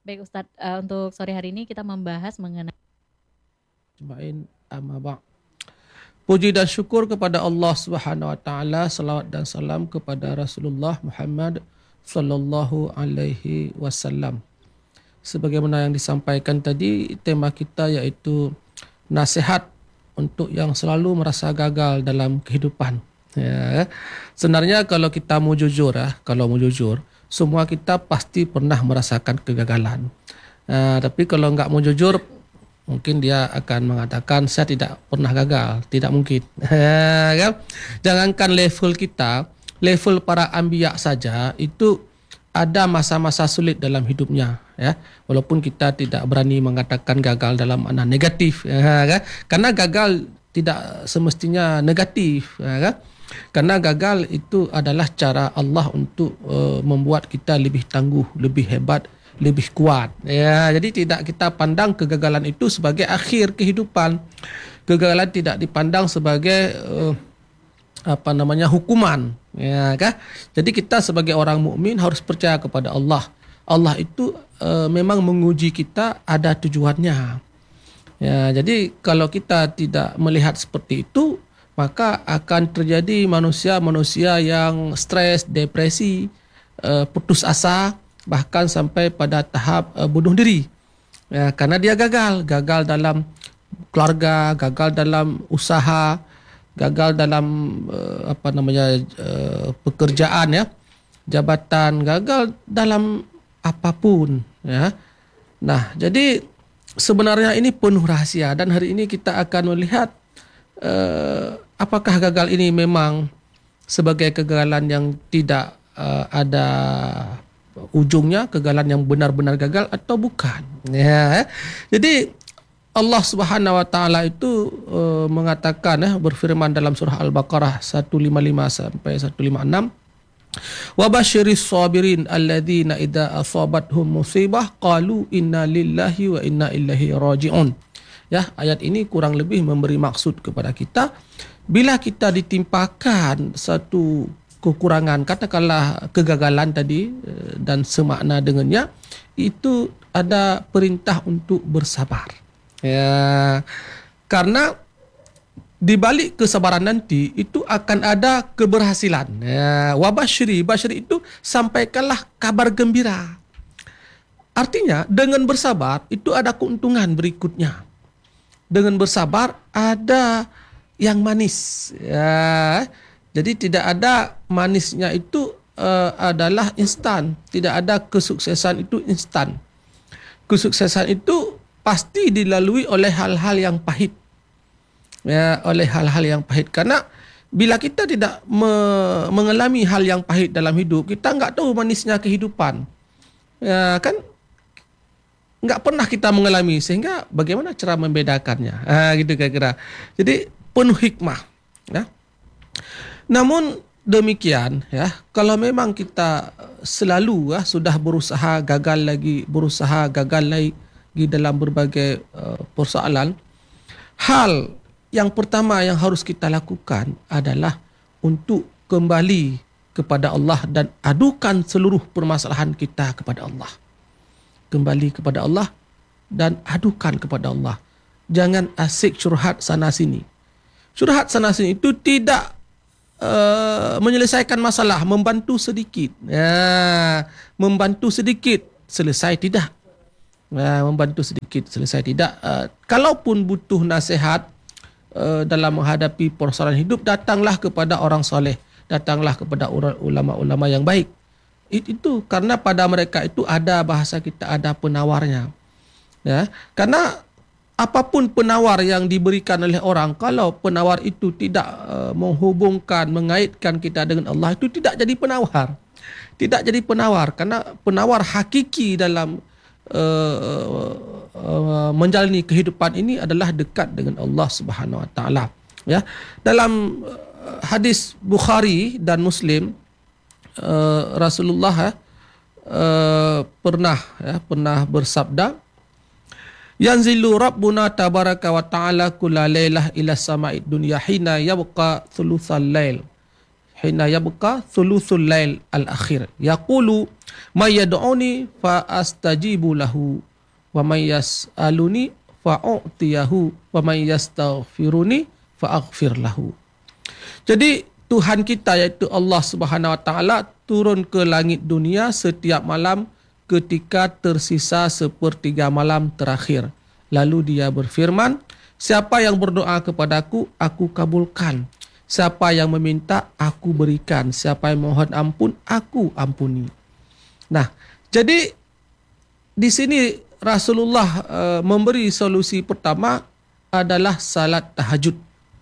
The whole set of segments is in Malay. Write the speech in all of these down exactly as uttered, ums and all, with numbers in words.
Baik Ustadz, uh, untuk sore hari ini kita membahas mengenai Ajma'in amma ba'. Puji dan syukur kepada Allah Subhanahu wa taala, salawat dan salam kepada Rasulullah Muhammad sallallahu alaihi wasallam. Sebagaimana yang disampaikan tadi, tema kita iaitu nasihat untuk yang selalu merasa gagal dalam kehidupan. Ya. Sebenarnya kalau kita mau jujur, ya, kalau mau jujur, semua kita pasti pernah merasakan kegagalan. Uh, tapi kalau enggak mau jujur, mungkin dia akan mengatakan saya tidak pernah gagal, tidak mungkin. Kan? Jangankan level kita, level para anbiya saja itu ada masa-masa sulit dalam hidupnya, ya. Walaupun kita tidak berani mengatakan gagal dalam makna negatif, ya, kan? Karena gagal tidak semestinya negatif, ya, kan? Karena gagal itu adalah cara Allah untuk uh, membuat kita lebih tangguh, lebih hebat, lebih kuat. Ya, jadi tidak kita pandang kegagalan itu sebagai akhir kehidupan. Kegagalan tidak dipandang sebagai uh, apa namanya hukuman. Ya, kan? Jadi kita sebagai orang mukmin harus percaya kepada Allah. Allah itu uh, memang menguji kita ada tujuannya. Ya, jadi kalau kita tidak melihat seperti itu, maka akan terjadi manusia-manusia yang stres, depresi, uh, putus asa, bahkan sampai pada tahap uh, bunuh diri. Ya, karena dia gagal, gagal dalam keluarga, gagal dalam usaha, gagal dalam uh, apa namanya uh, pekerjaan, ya, jabatan, gagal dalam apapun, ya. Nah, jadi sebenarnya ini penuh rahasia dan hari ini kita akan melihat uh, apakah gagal ini memang sebagai kegagalan yang tidak uh, ada ujungnya, kegagalan yang benar-benar gagal atau bukan. Ya. Jadi Allah Subhanahu wa taala itu uh, mengatakan, ya, berfirman dalam surah Al-Baqarah seratus lima puluh lima sampai seratus lima puluh enam, wa basyiris sabirin alladzina idza asabathum musibah qalu inna lillahi wa inna ilaihi raji'un. Ya, ayat ini kurang lebih memberi maksud kepada kita, bila kita ditimpakan satu kekurangan, katakanlah kegagalan tadi dan semakna dengannya, itu ada perintah untuk bersabar. Ya, karena di balik kesabaran nanti itu akan ada keberhasilan. Ya, wabasyri, basyri itu sampaikanlah kabar gembira. Artinya dengan bersabar itu ada keuntungan berikutnya. Dengan bersabar ada yang manis. Ya, jadi tidak ada manisnya itu uh, adalah instan. Tidak ada kesuksesan itu instan. Kesuksesan itu pasti dilalui oleh hal-hal yang pahit. Ya, oleh hal-hal yang pahit. Karena bila kita tidak me- mengalami hal yang pahit dalam hidup, kita enggak tahu manisnya kehidupan. Ya, kan? Enggak pernah kita mengalami, sehingga bagaimana cara membedakannya? Ha, gitu kira-kira. Jadi penuh hikmah. Ya. Namun demikian, ya, kalau memang kita selalu, ya, sudah berusaha gagal lagi, berusaha gagal lagi dalam berbagai uh, persoalan, hal yang pertama yang harus kita lakukan adalah untuk kembali kepada Allah dan adukan seluruh permasalahan kita kepada Allah. Kembali kepada Allah dan adukan kepada Allah. Jangan asyik curhat sana sini. Curhat sana sini itu tidak uh, menyelesaikan masalah, membantu sedikit. Ya, membantu sedikit selesai tidak. Ya, membantu sedikit selesai tidak. Uh, kalaupun butuh nasihat uh, dalam menghadapi persoalan hidup, datanglah kepada orang soleh, datanglah kepada ulama-ulama yang baik. Itu karena pada mereka itu ada, bahasa kita, ada penawarnya. Ya, karena apapun penawar yang diberikan oleh orang, kalau penawar itu tidak uh, menghubungkan, mengaitkan kita dengan Allah, itu tidak jadi penawar. Tidak jadi penawar, karena penawar hakiki dalam uh, uh, menjalani kehidupan ini adalah dekat dengan Allah Subhanahu wa taala. Ya, dalam uh, hadis Bukhari dan Muslim, Uh, Rasulullah uh, pernah ya, pernah bersabda, yanzilu rabbuna tabaraka wa ta'ala kulla lailah ila sama'id dunya hina yabqa thuluthal lail hina yabqa thuluthul lail al akhir yaqulu May yad'uni fa astajibu lahu wa may yas'aluni fa u'tiyahu wa may yastaghfiruni fa aghfir lahu. Jadi Tuhan kita iaitu Allah Subhanahu Wa Taala turun ke langit dunia setiap malam ketika tersisa sepertiga malam terakhir. Lalu dia berfirman, siapa yang berdoa kepadaku, aku kabulkan. Siapa yang meminta, aku berikan. Siapa yang mohon ampun, aku ampuni. Nah, jadi di sini Rasulullah uh, memberi solusi pertama adalah salat tahajud.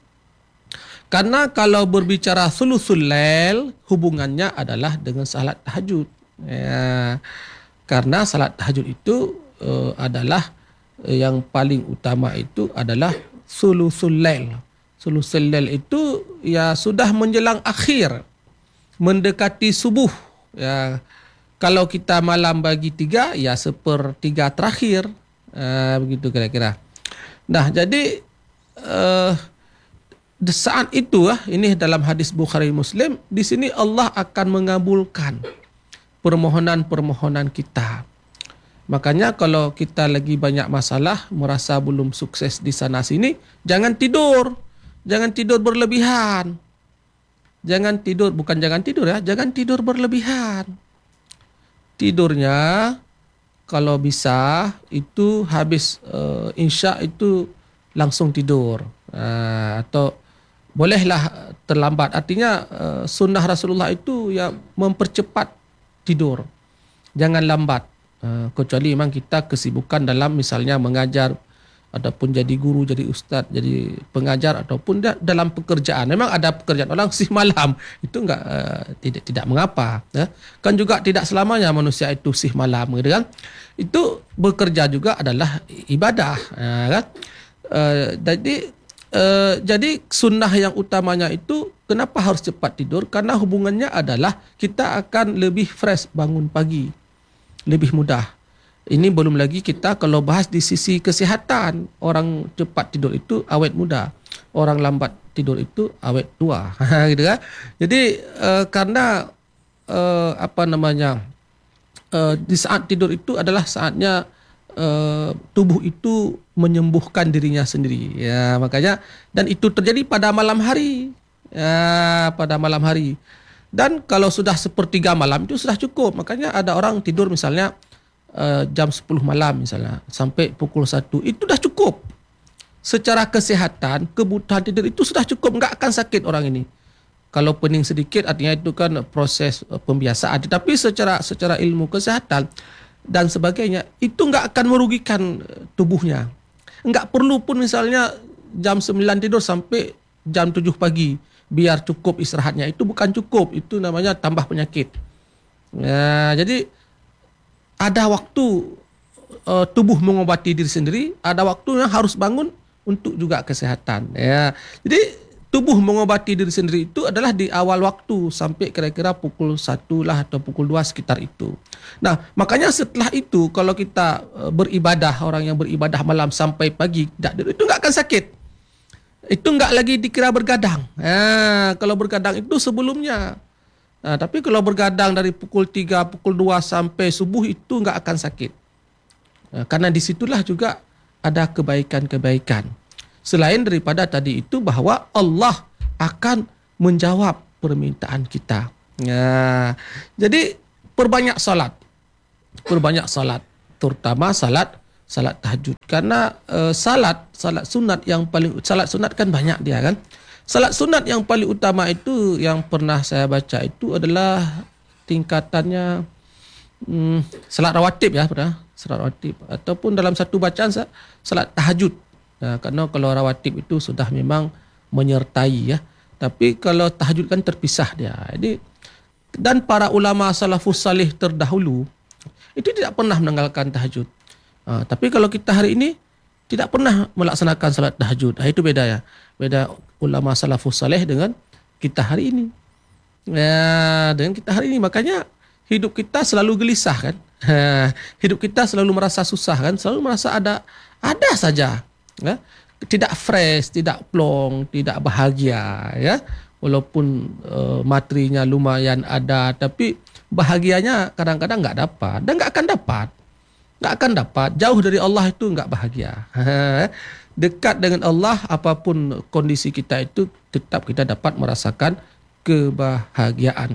Karena kalau berbicara sulusul lail, hubungannya adalah dengan salat tahajud. Ya, karena salat tahajud itu uh, adalah uh, yang paling utama itu adalah sulusul lail. Sulusul lail itu ya sudah menjelang akhir, mendekati subuh. Ya, kalau kita malam bagi tiga, ya sepertiga terakhir. Uh, begitu kira-kira. Nah, jadi uh, saat itu, ini dalam hadis Bukhari Muslim, di sini Allah akan mengabulkan permohonan-permohonan kita. Makanya kalau kita lagi banyak masalah, merasa belum sukses di sana sini, jangan tidur. Jangan tidur berlebihan. Jangan tidur, bukan jangan tidur ya, jangan tidur berlebihan. Tidurnya kalau bisa itu habis uh, Isya itu langsung tidur. Uh, atau bolehlah terlambat. Artinya uh, sunnah Rasulullah itu ya mempercepat tidur. Jangan lambat. Uh, kecuali memang kita kesibukan dalam misalnya mengajar ataupun jadi guru, jadi ustaz, jadi pengajar ataupun dalam pekerjaan. Memang ada pekerjaan orang sih malam. Itu enggak uh, tidak tidak mengapa, ya. Kan juga tidak selamanya manusia itu sih malam, gitu kan. Itu bekerja juga adalah ibadah, uh, kan. Uh, jadi Uh, jadi sunnah yang utamanya itu kenapa harus cepat tidur? Karena hubungannya adalah kita akan lebih fresh bangun pagi, lebih mudah. Ini belum lagi kita kalau bahas di sisi kesihatan. Orang cepat tidur itu awet muda, orang lambat tidur itu awet tua. Gitu kan? Jadi uh, karena uh, apa namanya uh, di saat tidur itu adalah saatnya Uh, tubuh itu menyembuhkan dirinya sendiri, ya, makanya, dan itu terjadi pada malam hari, ya, pada malam hari. Dan kalau sudah sepertiga malam itu sudah cukup. Makanya ada orang tidur misalnya uh, jam sepuluh malam misalnya sampai pukul satu, itu sudah cukup. Secara kesehatan kebutuhan tidur itu sudah cukup, enggak akan sakit orang ini. Kalau pening sedikit artinya itu kan proses uh, pembiasaan. Tapi secara secara ilmu kesehatan dan sebagainya, itu enggak akan merugikan tubuhnya. Enggak perlu pun misalnya jam sembilan tidur sampai jam tujuh pagi biar cukup istirahatnya. Itu bukan cukup, itu namanya tambah penyakit. Ya, jadi ada waktu uh, tubuh mengobati diri sendiri, ada waktu yang harus bangun untuk juga kesehatan. Ya, jadi tubuh mengobati diri sendiri itu adalah di awal waktu sampai kira-kira pukul satu lah atau pukul dua sekitar itu. Nah, makanya setelah itu kalau kita beribadah, orang yang beribadah malam sampai pagi, itu enggak akan sakit. Itu enggak lagi dikira bergadang. Nah, kalau bergadang itu sebelumnya. Nah, tapi kalau bergadang dari pukul tiga, pukul dua sampai subuh itu enggak akan sakit. Nah, karena disitulah juga ada kebaikan-kebaikan. Selain daripada tadi itu bahwa Allah akan menjawab permintaan kita. Ya, jadi perbanyak salat, perbanyak salat, terutama salat salat tahajud. Karena uh, salat salat sunat yang paling salat sunat kan banyak dia kan. Salat sunat yang paling utama itu yang pernah saya baca itu adalah tingkatannya hmm, salat rawatib ya, pernah salat rawatib ataupun dalam satu bacaan salat tahajud. Nah, karena kalau rawatib itu sudah memang menyertai ya. Tapi kalau tahajud kan terpisah dia. Jadi dan para ulama salafus salih terdahulu itu tidak pernah menanggalkan tahajud. Uh, tapi kalau kita hari ini tidak pernah melaksanakan salat tahajud. Nah, itu beda ya. Beda ulama salafus salih dengan kita hari ini. Ya, dengan kita hari ini makanya hidup kita selalu gelisah kan. Hidup kita selalu merasa susah kan, selalu merasa ada ada saja. Ya, tidak fresh, tidak plong, tidak bahagia, ya. walaupun uh, materinya lumayan ada, tapi bahagianya kadang-kadang nggak dapat dan nggak akan dapat. Nggak akan dapat. Jauh dari Allah itu nggak bahagia. Dekat dengan Allah, apapun kondisi kita itu, tetap kita dapat merasakan kebahagiaan.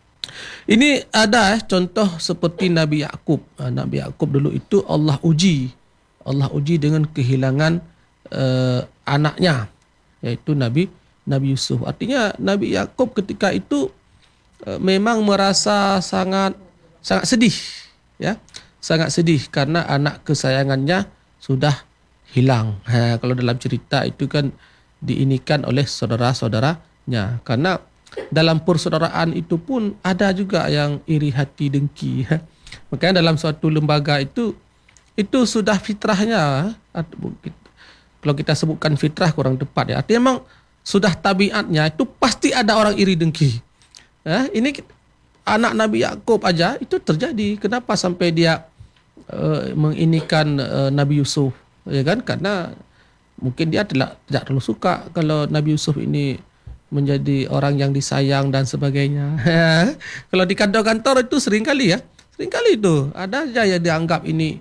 Ini ada eh, contoh seperti Nabi Yakub. Nabi Yakub dulu itu Allah uji. Allah uji dengan kehilangan uh, anaknya, yaitu Nabi Nabi Yusuf. Artinya Nabi Yakub ketika itu uh, memang merasa sangat sangat sedih, ya. Sangat sedih karena anak kesayangannya sudah hilang. Ha, kalau dalam cerita itu kan diinikan oleh saudara-saudaranya. Karena dalam persaudaraan itu pun ada juga yang iri hati, dengki. Makanya dalam suatu lembaga itu, itu sudah fitrahnya. Kalau kita sebutkan fitrah kurang tepat, ya. Artinya memang sudah tabiatnya itu pasti ada orang iri dengki. Ya, ini anak Nabi Yakub aja itu terjadi. Kenapa sampai dia uh, menginikan uh, Nabi Yusuf? Ya kan, karena mungkin dia tidak tidak terlalu suka kalau Nabi Yusuf ini menjadi orang yang disayang dan sebagainya. Kalau di kantor-kantor itu sering kali ya, sering kali itu ada aja yang dianggap ini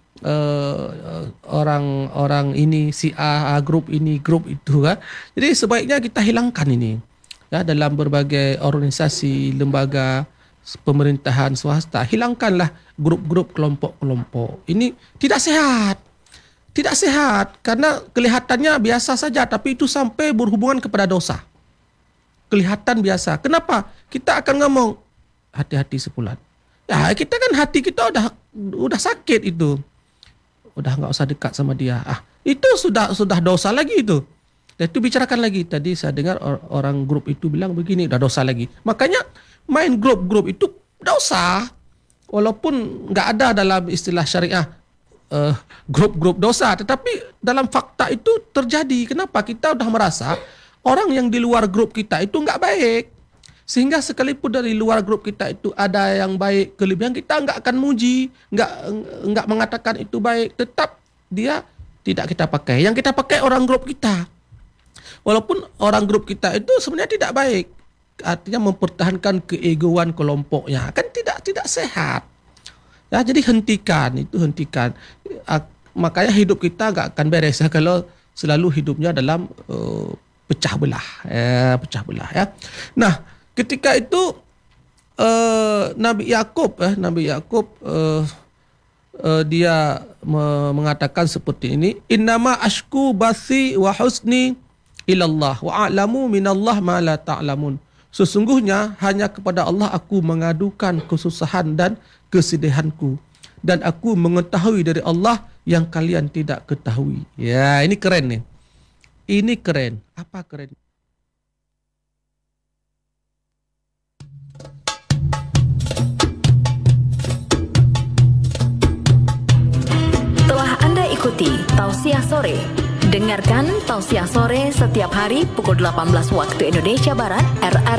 uh, orang-orang ini si A, A grup ini, grup itu kan. Jadi sebaiknya kita hilangkan ini ya dalam berbagai organisasi, lembaga pemerintahan swasta. Hilangkanlah grup-grup, kelompok-kelompok. Ini tidak sehat. Tidak sehat karena kelihatannya biasa saja, tapi itu sampai berhubungan kepada dosa. Kelihatan biasa. Kenapa? Kita akan ngomong hati-hati sepulan. Ya, kita kan hati kita udah udah sakit itu. Udah nggak usah dekat sama dia. Ah, itu sudah sudah dosa lagi itu. Dan itu bicarakan lagi. Tadi saya dengar orang grup itu bilang begini, udah dosa lagi. Makanya main grup-grup itu dosa. Walaupun nggak ada dalam istilah syariah Uh, grup-grup dosa, tetapi dalam fakta itu terjadi. Kenapa? Kita sudah merasa orang yang di luar grup kita itu enggak baik, sehingga sekalipun dari luar grup kita itu ada yang baik kelebihan, kita enggak akan muji, enggak enggak mengatakan itu baik. Tetap dia tidak kita pakai. Yang kita pakai orang grup kita, walaupun orang grup kita itu sebenarnya tidak baik, artinya mempertahankan keegoan kelompoknya, kan tidak tidak sehat. Ya, jadi hentikan, itu hentikan. Makanya hidup kita gak akan beres ya, kalau selalu hidupnya dalam uh, pecah belah, ya, pecah belah ya. Nah, ketika itu uh, Nabi Yakub, eh, Nabi Yakub uh, uh, dia me- mengatakan seperti ini, innama ashku bathi wa husni ilallah wa a'lamu minallah ma la ta'lamun. Sesungguhnya hanya kepada Allah aku mengadukan kesusahan dan kesedihanku, dan aku mengetahui dari Allah yang kalian tidak ketahui. Ya, ini keren nih. Ini keren. Apa keren? Telah Anda ikuti Tausiah Sore. Dengarkan Tausiah Sore setiap hari pukul delapan belas waktu Indonesia Barat, R R